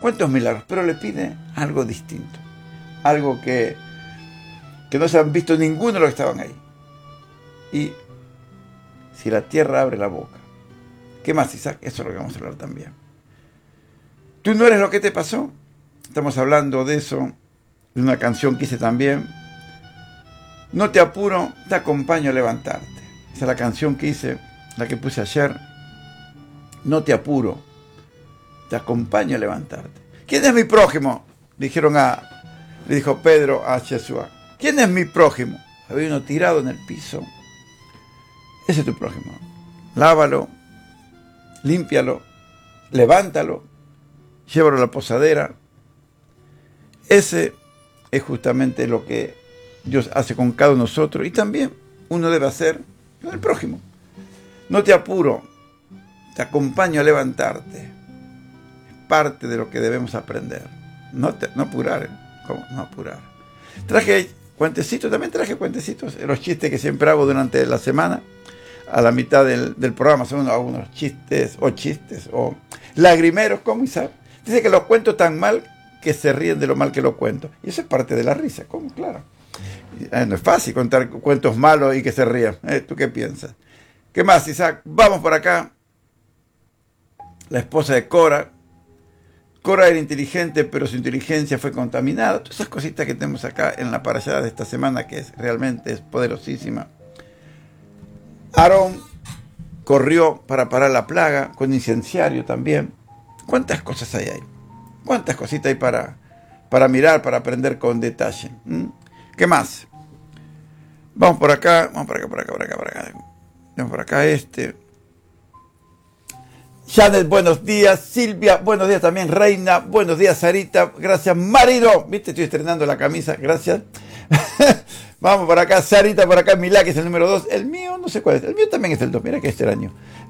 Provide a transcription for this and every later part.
¿Cuántos milagros? Pero le pide algo distinto. Algo que no se han visto ninguno de los que estaban ahí. Y si la tierra abre la boca. ¿Qué más, Isaac? Eso es lo que vamos a hablar también. Tú no eres lo que te pasó. Estamos hablando de eso, de una canción que hice también. No te apuro, te acompaño a levantarte. Esa es la canción que hice, la que puse ayer. No te apuro, te acompaño a levantarte. ¿Quién es mi prójimo? Le dijo Pedro a Jesús. ¿Quién es mi prójimo? Había uno tirado en el piso. Ese es tu prójimo. Lávalo, límpialo, levántalo, llévalo a la posadera. Ese es justamente lo que Dios hace con cada uno de nosotros, y también uno debe hacer con el prójimo. No te apuro, te acompaño a levantarte. Es parte de lo que debemos aprender. No apurar. ¿Cómo? No apurar. Traje cuentecitos, los chistes que siempre hago durante la semana. A la mitad del programa son algunos chistes o lagrimeros, ¿cómo, Isaac? Dice que los cuento tan mal que se ríen de lo mal que lo cuento. Y eso es parte de la risa, ¿cómo? Claro. No es fácil contar cuentos malos y que se rían. ¿Tú qué piensas? ¿Qué más, Isaac? Vamos por acá. La esposa de Cora. Cora era inteligente, pero su inteligencia fue contaminada. Todas esas cositas que tenemos acá en la parashá de esta semana, que realmente es poderosísima. Aarón corrió para parar la plaga, con incenciario también. ¿Cuántas cosas hay ahí? ¿Cuántas cositas hay para mirar, para aprender con detalle? ¿Qué más? Vamos por acá. Vamos por acá. Janet, buenos días. Silvia, buenos días también. Reina, buenos días. Sarita, gracias. Marido, viste, estoy estrenando la camisa, gracias. Vamos por acá. Sarita, por acá. Milá, que es el número 2. El mío, no sé cuál es. El mío también es el 2. Mira que extraño.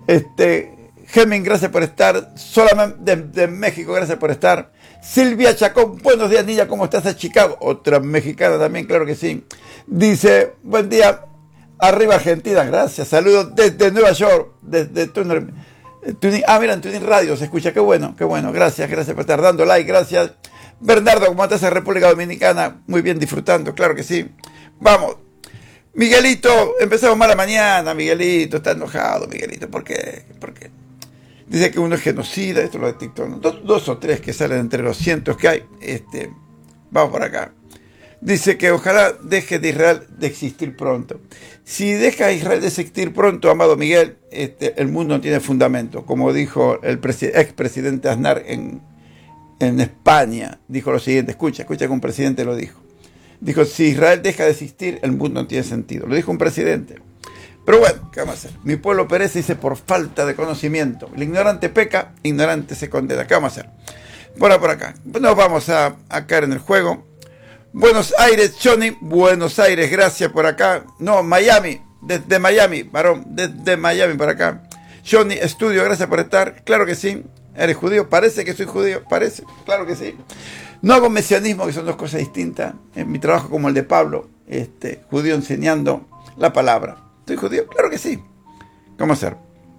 Gemin, gracias por estar. Solamente de México, gracias por estar. Silvia Chacón, buenos días, niña, ¿cómo estás? A Chicago, otra mexicana también, claro que sí. Dice, buen día, arriba Argentina, gracias. Saludos desde Nueva York, desde Tuning. Mira, en Tuning Radio se escucha, qué bueno, gracias por estar dando like, gracias. Bernardo, ¿cómo estás en República Dominicana? Muy bien, disfrutando, claro que sí. Vamos. Miguelito, empezamos mala mañana, Miguelito, está enojado, Miguelito, ¿por qué? Dice que uno es genocida, esto lo de TikTok, ¿no? Dos o tres que salen entre los cientos que hay. Vamos por acá. Dice que ojalá deje de Israel de existir pronto. Si deja Israel de existir pronto, amado Miguel, el mundo no tiene fundamento. Como dijo el expresidente Aznar en España, dijo lo siguiente, escucha que un presidente lo dijo. Dijo, si Israel deja de existir, el mundo no tiene sentido. Lo dijo un presidente. Pero bueno, ¿qué vamos a hacer? Mi pueblo perece, dice, por falta de conocimiento. El ignorante peca, ignorante se condena. ¿Qué vamos a hacer? Por acá. Nos vamos a caer en el juego. Buenos Aires, Johnny. Buenos Aires, gracias por acá. No, Miami. Desde Miami, varón. Desde Miami por acá. Johnny Estudio, gracias por estar. Claro que sí. ¿Eres judío? Parece que soy judío. Parece. Claro que sí. No hago mesianismo, que son dos cosas distintas. En mi trabajo como el de Pablo, judío enseñando la palabra. ¿Soy judío? Claro que sí. ¿Cómo hacer?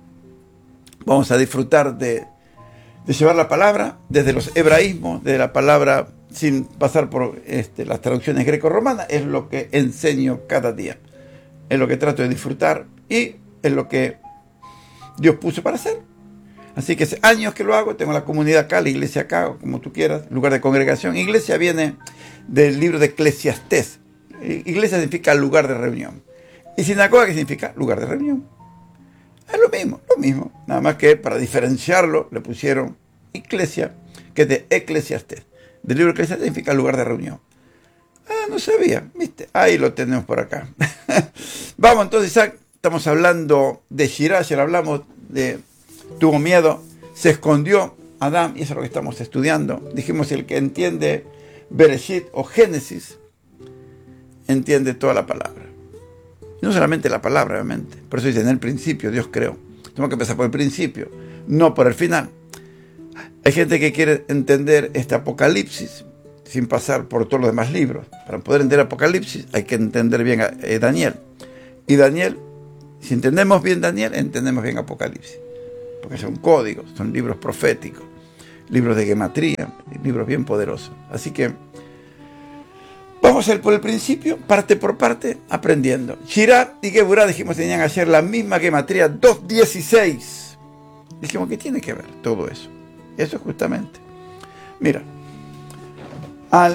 Vamos a disfrutar de llevar la palabra desde los hebraísmos, de la palabra sin pasar por las traducciones greco-romanas. Es lo que enseño cada día. Es lo que trato de disfrutar y es lo que Dios puso para hacer. Así que hace años que lo hago. Tengo la comunidad acá, la iglesia acá, o como tú quieras, lugar de congregación. Iglesia viene del libro de Eclesiastés. Iglesia significa lugar de reunión. ¿Y sinagoga qué significa? Lugar de reunión. Es lo mismo. Nada más que para diferenciarlo le pusieron iglesia, que es de Eclesiastés. Del libro de Eclesiastés significa lugar de reunión. No sabía, ¿viste? Ahí lo tenemos por acá. Vamos entonces, Isaac. Estamos hablando de Shirah, ayer hablamos de tuvo miedo, se escondió Adán, y eso es lo que estamos estudiando. Dijimos, el que entiende Bereshit o Génesis, entiende toda la palabra. No solamente la palabra, obviamente. Por eso dice, en el principio Dios creó. Tenemos que empezar por el principio, no por el final. Hay gente que quiere entender este Apocalipsis sin pasar por todos los demás libros. Para poder entender Apocalipsis hay que entender bien a Daniel. Y Daniel, si entendemos bien Daniel, entendemos bien Apocalipsis. Porque son códigos, son libros proféticos. libros de gematría, libros bien poderosos. Así que vamos a ir por el principio, parte por parte, aprendiendo. Shirah y Geburah, dijimos, tenían ayer la misma gematría, 216. Dijimos, ¿qué tiene que ver todo eso? Eso justamente. Mira, a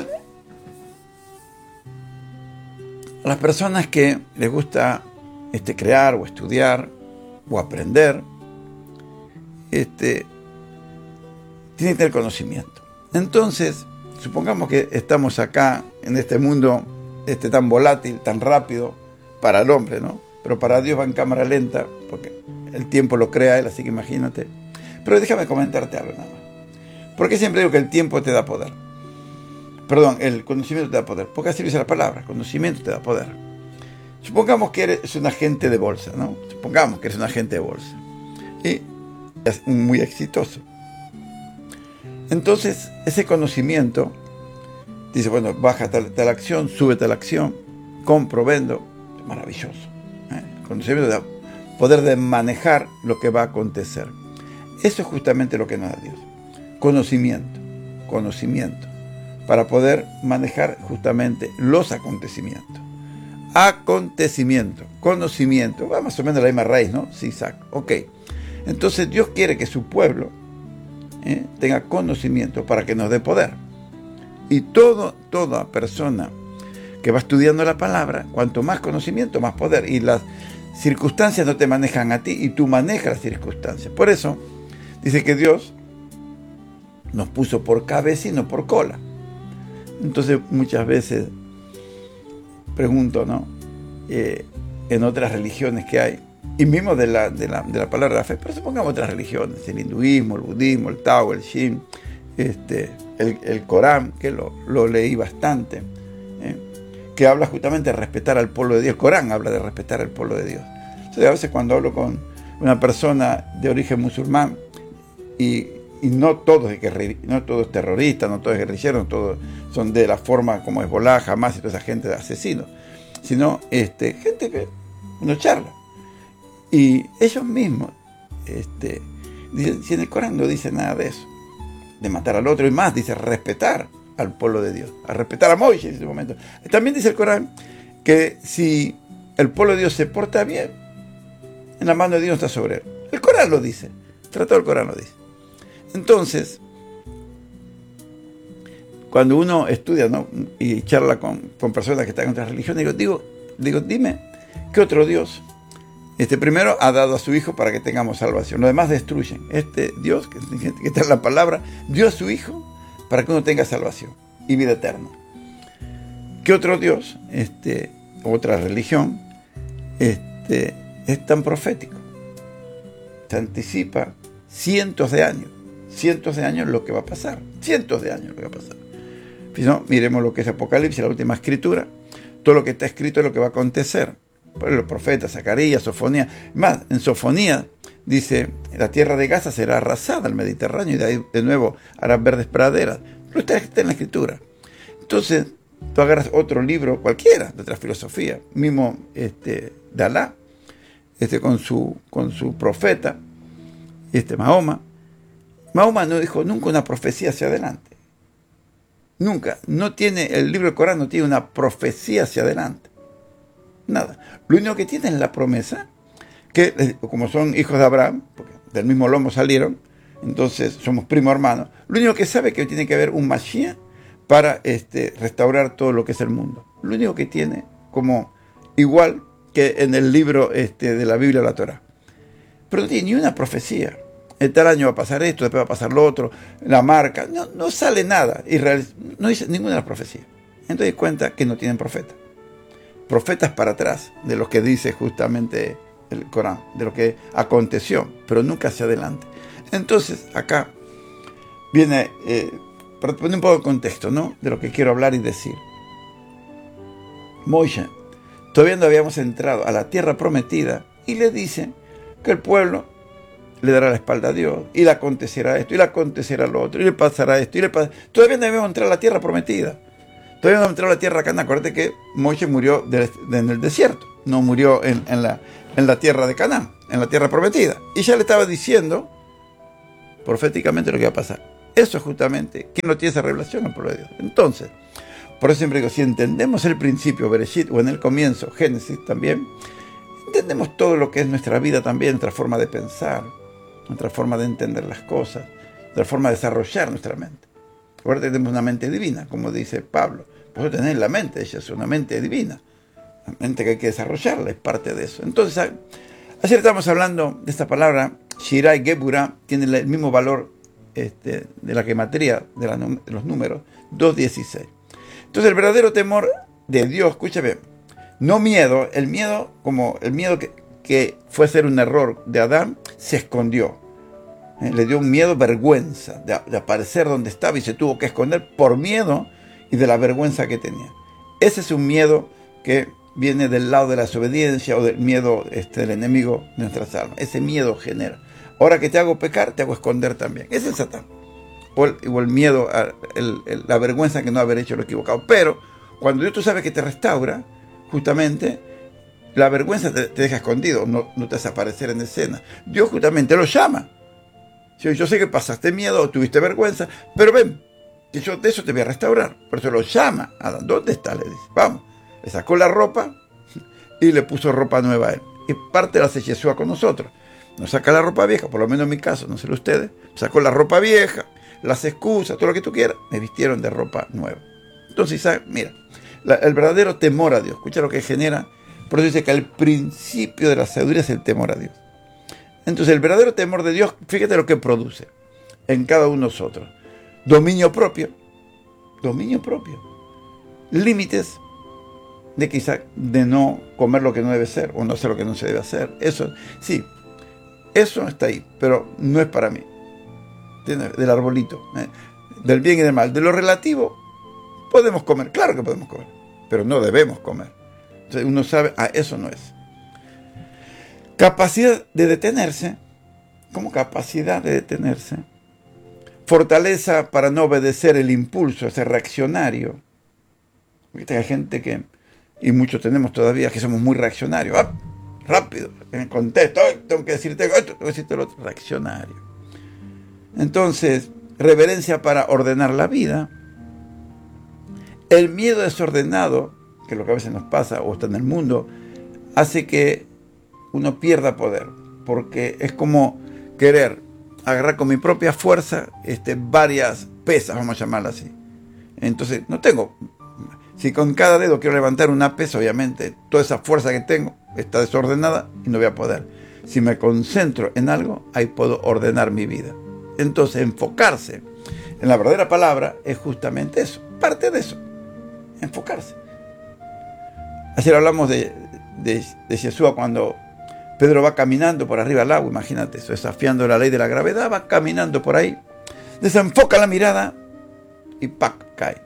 las personas que les gusta crear o estudiar o aprender, tienen que tener conocimiento. Entonces, supongamos que estamos acá en este mundo tan volátil, tan rápido para el hombre, ¿no? Pero para Dios va en cámara lenta, porque el tiempo lo crea Él, así que imagínate. Pero déjame comentarte algo nada más. ¿Por qué siempre digo que el tiempo te da poder? Perdón, el conocimiento te da poder. Porque así dice la palabra, conocimiento te da poder. Supongamos que eres un agente de bolsa, ¿no? Supongamos que eres un agente de bolsa. Y es muy exitoso. Entonces, ese conocimiento dice, bueno, baja tal acción, sube tal acción, compro, vendo. Maravilloso. El conocimiento da poder de manejar lo que va a acontecer. Eso es justamente lo que nos da Dios. Conocimiento. Para poder manejar justamente los acontecimientos. Conocimiento. Va más o menos la misma raíz, ¿no? Sí, exacto. Ok. Entonces Dios quiere que su pueblo tenga conocimiento para que nos dé poder. Y toda persona que va estudiando la palabra, cuanto más conocimiento, más poder. Y las circunstancias no te manejan a ti y tú manejas las circunstancias. Por eso dice que Dios nos puso por cabeza y no por cola. Entonces muchas veces pregunto, ¿no? En otras religiones que hay, y mismo de la palabra de la fe, pero supongamos otras religiones, el hinduismo, el budismo, el Tao, el Shin, el Corán, que lo leí bastante, que habla justamente de respetar al pueblo de Dios. El Corán habla de respetar al pueblo de Dios. Entonces, a veces cuando hablo con una persona de origen musulmán, y no todo es terrorista, no todo es guerrillero, no todos son de la forma como Hezbollah, Hamas y toda esa gente de asesinos, sino gente que uno charla. Y ellos mismos, dicen, si en el Corán no dice nada de eso, de matar al otro, y más, dice respetar al pueblo de Dios, a respetar a Moisés en ese momento. También dice el Corán que si el pueblo de Dios se porta bien, en la mano de Dios está sobre él. El Corán lo dice, el Tratado del Corán lo dice. Entonces, cuando uno estudia, ¿no? Y charla con personas que están en otras religiones, digo, dime, ¿qué otro Dios? Primero ha dado a su Hijo para que tengamos salvación. Los demás destruyen. Dios, que está en la palabra, dio a su Hijo para que uno tenga salvación y vida eterna. ¿Qué otro Dios, otra religión, es tan profético? Se anticipa cientos de años lo que va a pasar. Cientos de años lo que va a pasar. Si no, miremos lo que es Apocalipsis, la última escritura. Todo lo que está escrito es lo que va a acontecer. Por los profetas, Zacarías, Sofonías. Más, en Sofonías dice, la tierra de Gaza será arrasada al Mediterráneo y de ahí de nuevo harán verdes praderas. Pero está en la escritura. Entonces, tú agarras otro libro, cualquiera, de otra filosofía, mismo de Alá, con su profeta, Mahoma. Mahoma no dijo nunca una profecía hacia adelante. Nunca. No tiene, el libro del Corán no tiene una profecía hacia adelante. Nada. Lo único que tiene es la promesa, que como son hijos de Abraham, porque del mismo lomo salieron, entonces somos primo hermanos, lo único que sabe es que tiene que haber un Mashiach para restaurar todo lo que es el mundo. Lo único que tiene, como igual que en el libro de la Biblia, la Torah. Pero no tiene ni una profecía. Tal año va a pasar esto, después va a pasar lo otro, la marca. No sale nada. Israel no dice ninguna de las profecías. Entonces cuenta que no tienen profeta. Profetas para atrás de lo que dice justamente el Corán, de lo que aconteció, pero nunca hacia adelante. Entonces acá viene, para poner un poco de contexto, ¿no? De lo que quiero hablar y decir. Moisés, todavía no habíamos entrado a la tierra prometida y le dice que el pueblo le dará la espalda a Dios, y le acontecerá esto, y le acontecerá lo otro, y le pasará esto, Todavía no debemos entrar a la tierra prometida. Todavía no hemos entrado a la tierra Canaán. Acuérdate que Moisés murió en el desierto, no murió en la tierra de Canaán, en la tierra prometida. Y ya le estaba diciendo proféticamente lo que iba a pasar. Eso es justamente, ¿quién no tiene esa revelación? El pueblo de Dios. Entonces, por eso siempre digo, si entendemos el principio, Bereshit, o en el comienzo, Génesis también, entendemos todo lo que es nuestra vida también, nuestra forma de pensar, nuestra forma de entender las cosas, nuestra forma de desarrollar nuestra mente. Ahora tenemos una mente divina, como dice Pablo. Por eso tener la mente, ella es una mente divina. La mente que hay que desarrollarla es parte de eso. Entonces, ayer estamos hablando de esta palabra, Shirah y Geburah, tiene el mismo valor de la gematría, de los números, 2:16. Entonces el verdadero temor de Dios, escúchame, no miedo, el miedo como el miedo que fue a ser un error de Adán, se escondió. Le dio un miedo, vergüenza de aparecer donde estaba y se tuvo que esconder por miedo y de la vergüenza que tenía. Ese es un miedo que viene del lado de la desobediencia o del miedo del enemigo de nuestras almas. Ese miedo genera. Ahora que te hago pecar, te hago esconder también. Ese es el Satán. O el miedo, la vergüenza de no haber hecho lo equivocado. Pero cuando Dios tú sabes que te restaura, justamente, la vergüenza te deja escondido, no te hace aparecer en escena. Dios justamente lo llama. Yo sé que pasaste miedo o tuviste vergüenza, pero ven, que yo de eso te voy a restaurar. Por eso lo llama. Adán, ¿dónde está? Le dice, vamos. Le sacó la ropa y le puso ropa nueva a él. Y parte la hace Yeshua con nosotros. Nos saca la ropa vieja, por lo menos en mi caso, no sé ustedes. Sacó la ropa vieja, las excusas, todo lo que tú quieras, me vistieron de ropa nueva. Entonces, Isaac, mira, el verdadero temor a Dios, escucha lo que genera. Por eso dice que el principio de la sabiduría es el temor a Dios. Entonces, el verdadero temor de Dios, fíjate lo que produce en cada uno de nosotros. Dominio propio, límites de quizá de no comer lo que no debe ser o no hacer lo que no se debe hacer. Eso, sí, eso está ahí, pero no es para mí. Del arbolito, del bien y del mal. De lo relativo, podemos comer, claro que podemos comer, pero no debemos comer. Entonces uno sabe, eso no es. Capacidad de detenerse, ¿cómo capacidad de detenerse? Fortaleza para no obedecer el impulso, ese reaccionario. Porque hay gente que, y muchos tenemos todavía, que somos muy reaccionarios. Rápido, me contesto, tengo que decirte esto, tengo que decirte lo otro, reaccionario. Entonces, reverencia para ordenar la vida. El miedo desordenado, que es lo que a veces nos pasa o está en el mundo, hace que uno pierda poder, porque es como querer agarrar con mi propia fuerza varias pesas, vamos a llamarlas así. Entonces, no tengo, si con cada dedo quiero levantar una pesa, obviamente toda esa fuerza que tengo está desordenada y no voy a poder. Si me concentro en algo, ahí puedo ordenar mi vida. Entonces, enfocarse en la verdadera palabra es justamente eso, parte de eso, enfocarse. Ayer hablamos de Yeshua cuando Pedro va caminando por arriba del agua, imagínate eso, desafiando la ley de la gravedad, va caminando por ahí, desenfoca la mirada y ¡pac! Cae.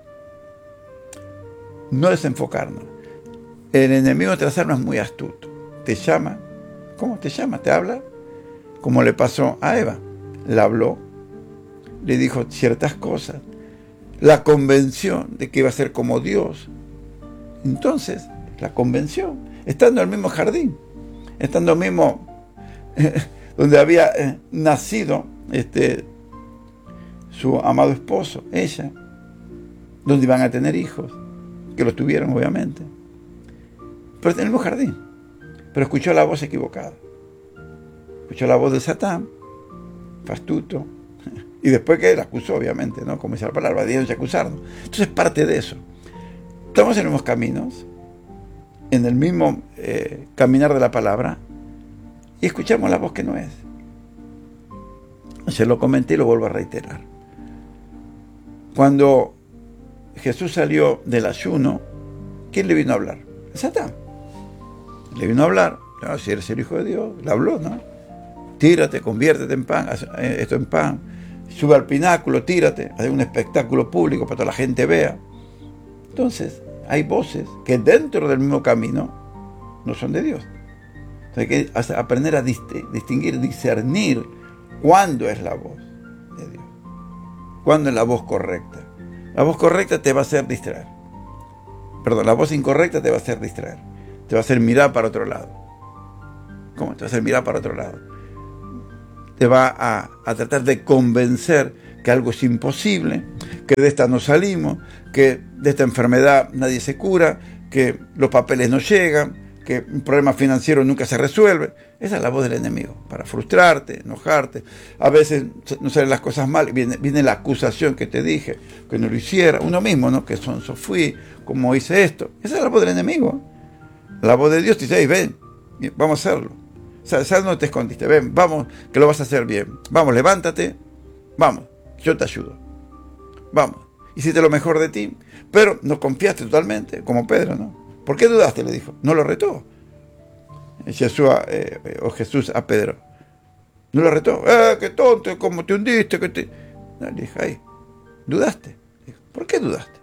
No desenfocarnos. El enemigo de nuestras almas es muy astuto. Te llama. ¿Cómo te llama? ¿Te habla? Como le pasó a Eva. Le habló, le dijo ciertas cosas, la convenció de que iba a ser como Dios. Entonces, la convenció, estando en el mismo jardín, estando en el mismo, donde había nacido su amado esposo, ella, donde iban a tener hijos, que los tuvieron obviamente, pero en el mismo jardín. Pero escuchó la voz equivocada, escuchó la voz de Satán, astuto, y después que él acusó, obviamente, ¿no? Como dice la palabra, Dios acusarnos. Entonces, parte de eso. Estamos en los mismos caminos, en el mismo caminar de la palabra, y escuchamos la voz que no es. Se lo comenté y lo vuelvo a reiterar. Cuando Jesús salió del ayuno, ¿quién le vino a hablar? Satán. Le vino a hablar, ¿no? Si eres el Hijo de Dios, le habló, ¿no? Tírate, conviértete en pan, haz esto en pan, sube al pináculo, tírate, haz un espectáculo público para que toda la gente vea. Entonces, hay voces que dentro del mismo camino no son de Dios. Entonces, hay que aprender a distinguir, discernir cuándo es la voz de Dios, cuándo es la voz correcta. La voz correcta te va a hacer distraer. Perdón, la voz incorrecta te va a hacer distraer. Te va a hacer mirar para otro lado. ¿Cómo? Te va a hacer mirar para otro lado. Te va a tratar de convencer que algo es imposible, que de esta no salimos, que de esta enfermedad nadie se cura, que los papeles no llegan, que un problema financiero nunca se resuelve. Esa es la voz del enemigo, para frustrarte, enojarte. A veces no salen las cosas mal, viene la acusación que te dije, que no lo hiciera, uno mismo, ¿no? Que sonso fui, cómo hice esto. Esa es la voz del enemigo. La voz de Dios te dice, hey, ven, vamos a hacerlo. ¿Sabes dónde te escondiste? Ven, vamos, que lo vas a hacer bien. Vamos, levántate, vamos, yo te ayudo. Vamos, hiciste lo mejor de ti, pero no confiaste totalmente, como Pedro, ¿no? ¿Por qué dudaste? Le dijo. No lo retó. Jesús a Pedro. No lo retó. Qué tonto, cómo te hundiste. No, le dijo, ay, dudaste. Dijo, ¿por qué dudaste?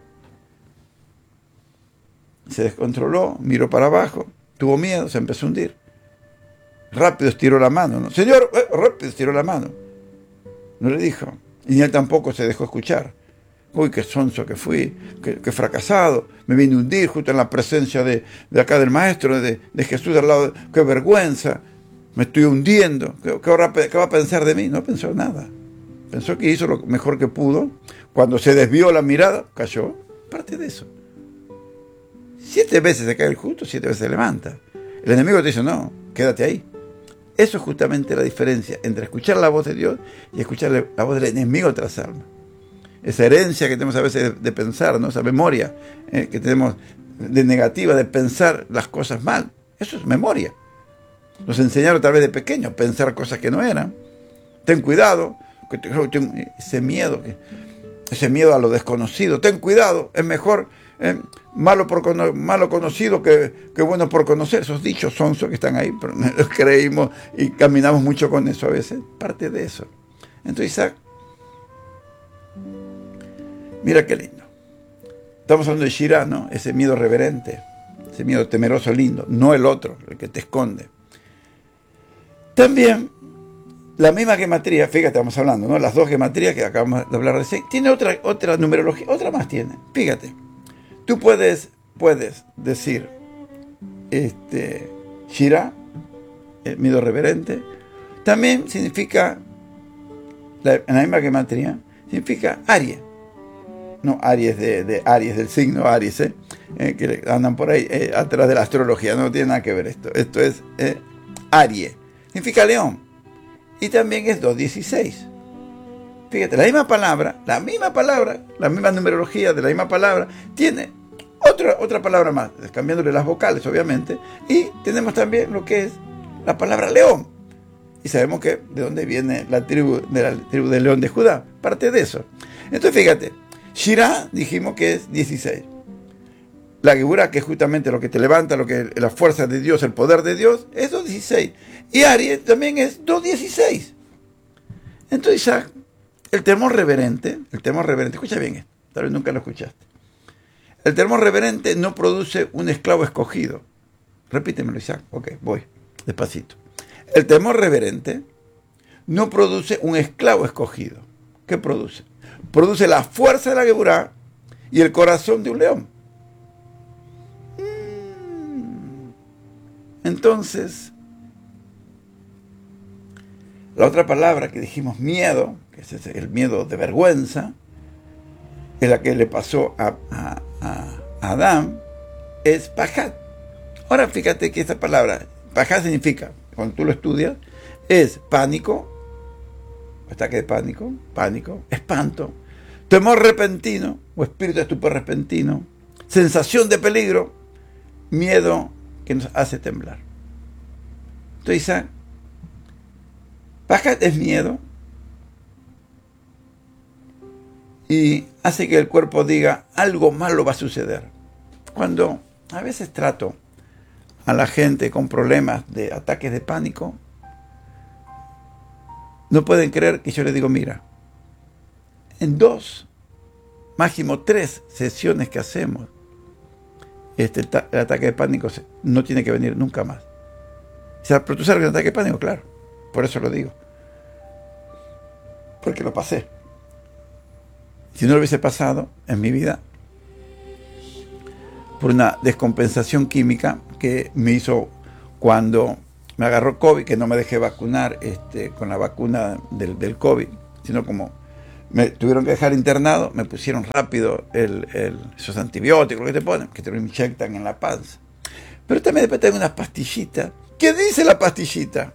Se descontroló, miró para abajo, tuvo miedo, se empezó a hundir. Rápido estiró la mano, ¿no? Señor, rápido estiró la mano. No le dijo. Y ni él tampoco se dejó escuchar. Uy, qué sonso que fui, qué fracasado, me vine a hundir justo en la presencia de acá del Maestro, de Jesús al lado, qué vergüenza, me estoy hundiendo, ¿qué va a pensar de mí? No pensó nada, pensó que hizo lo mejor que pudo, cuando se desvió la mirada, cayó, parte de eso. 7 veces se cae el justo, 7 veces se levanta. El enemigo te dice, no, quédate ahí. Eso es justamente la diferencia entre escuchar la voz de Dios y escuchar la voz del enemigo de otras almas. Esa herencia que tenemos a veces de pensar, ¿no? Esa memoria que tenemos de negativa, de pensar las cosas mal. Eso es memoria. Nos enseñaron tal vez de pequeños a pensar cosas que no eran. Ten cuidado, ese miedo a lo desconocido. Ten cuidado, es mejor malo conocido que bueno por conocer. Esos dichos sonsos que están ahí, pero los creímos y caminamos mucho con eso a veces. Parte de eso. Entonces, Isaac, mira qué lindo. Estamos hablando de Shirah, ¿no? Ese miedo reverente, ese miedo temeroso lindo, no el otro, el que te esconde. También, la misma gematría, fíjate, estamos hablando, ¿no? Las dos gematrías que acabamos de hablar recién, tiene otra numerología, otra más tiene. Fíjate, tú puedes decir, Shirah, el miedo reverente, también significa, en la misma gematría, significa Aries. No, Aries de Aries, del signo Aries, que andan por ahí atrás de la astrología, no tiene nada que ver esto. Esto es Aries, significa león. Y también es 216. Fíjate, la misma palabra, la misma numerología de la misma palabra, tiene otra palabra más, cambiándole las vocales, obviamente. Y tenemos también lo que es la palabra león. Y sabemos que de dónde viene la tribu del león de Judá, parte de eso. Entonces, fíjate. Shirah dijimos que es 16. La Geburah, que es justamente lo que te levanta, lo que la fuerza de Dios, el poder de Dios, es 216. Y Aries también es 216. Entonces, Isaac, el temor reverente, escucha bien esto, tal vez nunca lo escuchaste. El temor reverente no produce un esclavo escogido. Repítemelo, Isaac. Ok, voy, despacito. El temor reverente no produce un esclavo escogido. ¿Qué produce? Produce la fuerza de la Geburah y el corazón de un león. Entonces, la otra palabra que dijimos, miedo, que es el miedo de vergüenza, es la que le pasó a Adán, es pajat. Ahora fíjate que esta palabra, pajat significa, cuando tú lo estudias, es pánico, ataque de pánico, espanto, temor repentino o espíritu de estupor repentino, sensación de peligro, miedo que nos hace temblar. Entonces, Isaac, pajat es miedo y hace que el cuerpo diga algo malo va a suceder. Cuando a veces trato a la gente con problemas de ataques de pánico, no pueden creer que yo les digo, mira, en 2, máximo 3 sesiones que hacemos, el ataque de pánico no tiene que venir nunca más. O sea, pero tú sabes que es un ataque de pánico, claro, por eso lo digo. Porque lo pasé. Si no lo hubiese pasado en mi vida, por una descompensación química que me hizo cuando me agarró COVID, que no me dejé vacunar con la vacuna del COVID, sino como Me tuvieron que dejar internado, me pusieron rápido esos antibióticos que te ponen, que te lo inyectan en la panza. Pero también después tengo unas pastillitas. ¿Qué dice la pastillita?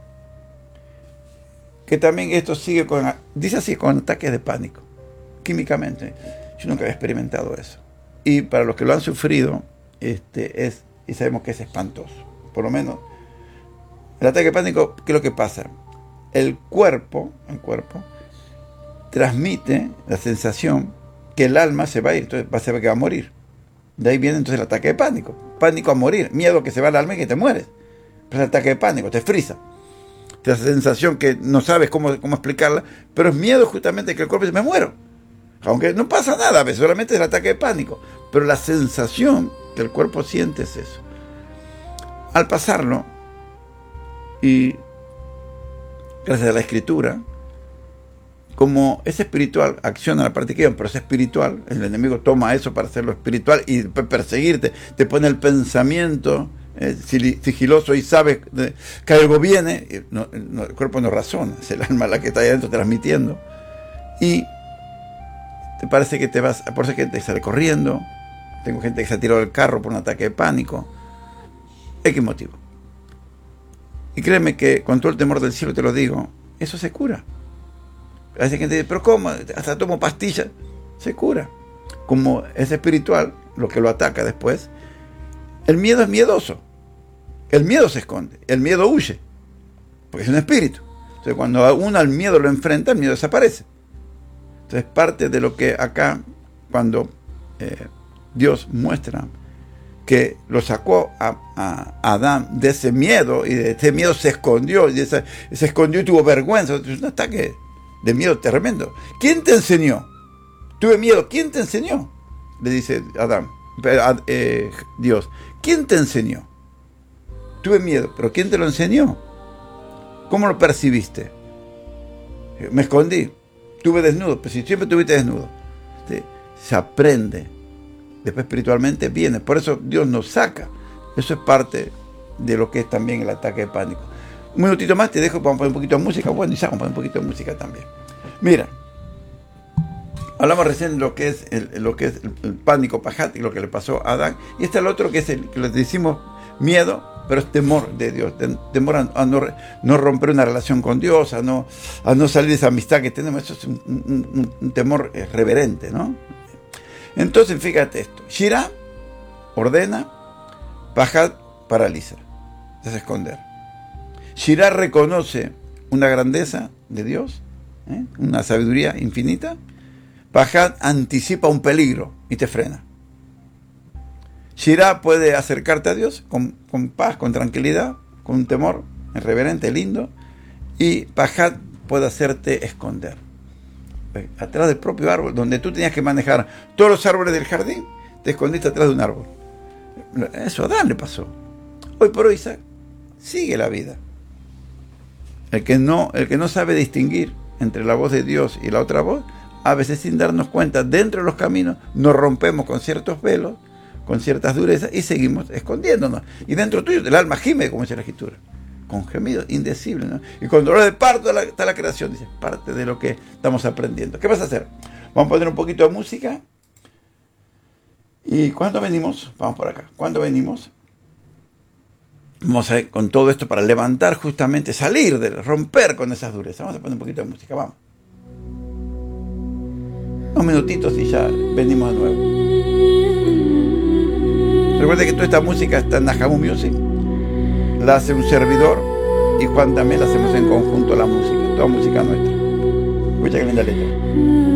Que también esto sigue dice así, con ataques de pánico, químicamente. Yo nunca había experimentado eso. Y para los que lo han sufrido, y sabemos que es espantoso. Por lo menos, el ataque de pánico, ¿qué es lo que pasa? El cuerpo transmite la sensación que el alma se va a ir, entonces va a saber que va a morir. De ahí viene entonces el ataque de pánico. Pánico a morir, miedo que se va el alma y que te mueres. Pero el ataque de pánico, te frisa. Te da esa sensación que no sabes cómo explicarla, pero es miedo justamente que el cuerpo dice, me muero. Aunque no pasa nada, a veces solamente es el ataque de pánico. Pero la sensación que el cuerpo siente es eso. Al pasarlo, y gracias a la escritura, como es espiritual, acciona la parte que pero es espiritual, el enemigo toma eso para hacerlo espiritual y perseguirte, te pone el pensamiento sigiloso y sabe que algo viene, el cuerpo no razona, es el alma la que está ahí adentro transmitiendo, y te parece que te vas, por eso que te sale corriendo. Tengo gente que se ha tirado del carro por un ataque de pánico, ¿qué motivo? Y créeme que con todo el temor del cielo te lo digo, eso se cura. Hay gente que dice, pero ¿cómo? Hasta tomo pastillas. Se cura. Como es espiritual, lo que lo ataca después, el miedo es miedoso. El miedo se esconde, el miedo huye, porque es un espíritu. Entonces cuando uno al miedo lo enfrenta, el miedo desaparece. Entonces parte de lo que acá, cuando Dios muestra que lo sacó a Adán de ese miedo, y de ese miedo se escondió, y se escondió y tuvo vergüenza. Es un ataque de miedo tremendo. ¿Quién te enseñó? Tuve miedo. ¿Quién te enseñó? Le dice Adán, Dios. ¿Quién te enseñó? Tuve miedo, pero ¿quién te lo enseñó? ¿Cómo lo percibiste? Me escondí. Estuve desnudo, pero si siempre estuviste desnudo. Se aprende. Después espiritualmente viene. Por eso Dios nos saca. Eso es parte de lo que es también el ataque de pánico. Un minutito más te dejo para poner un poquito de música. Bueno, y vamos a poner un poquito de música también. Mira, hablamos recién de lo que es el pánico pajat y lo que le pasó a Adán. Y este es el otro que es el que le decimos miedo, pero es temor de Dios. Temor a no romper una relación con Dios, a no salir de esa amistad que tenemos. Eso es un temor reverente, ¿no? Entonces, fíjate esto. Shirah ordena, pajat paraliza. Es esconder. Shirah reconoce una grandeza de Dios, una sabiduría infinita. Pajat anticipa un peligro y te frena. Shirah puede acercarte a Dios con paz, con tranquilidad, con un temor reverente, lindo. Y Pajat puede hacerte esconder. Atrás del propio árbol, donde tú tenías que manejar todos los árboles del jardín, te escondiste atrás de un árbol. Eso a Adán le pasó. Hoy por hoy, Isaac, sigue la vida. El que no sabe distinguir entre la voz de Dios y la otra voz, a veces sin darnos cuenta, dentro de los caminos, nos rompemos con ciertos velos, con ciertas durezas, y seguimos escondiéndonos. Y dentro tuyo, el alma gime, como dice la Escritura, con gemidos indecibles, ¿no? Y con dolor de parto está la creación, dice, parte de lo que estamos aprendiendo. ¿Qué vas a hacer? Vamos a poner un poquito de música. ¿Y cuándo venimos? Vamos por acá. ¿Cuándo venimos? Vamos a ver con todo esto para levantar justamente, romper con esas durezas. Vamos a poner un poquito de música, vamos. Unos minutitos y ya venimos de nuevo. Recuerden que toda esta música está en Nahamu Music. La hace un servidor y Juan también la hacemos en conjunto la música, toda música nuestra. Escucha qué linda letra.